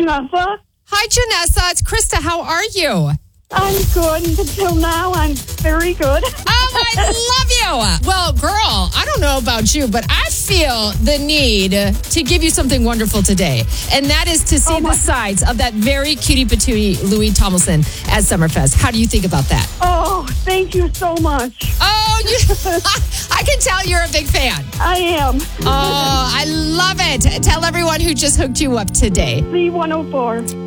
Janessa. Hi, Janessa. It's Krista. How are you? I'm good. Until now, I'm very good. Oh, I love you. Well, girl, I don't know about you, but I feel the need to give you something wonderful today. And that is to see the sides of that very cutie patootie Louis Tomlinson at Summerfest. How do you think about that? Oh, thank you so much. Oh, I can tell you're a big fan. I am. Oh, I love it. Tell everyone who just hooked you up today. C104.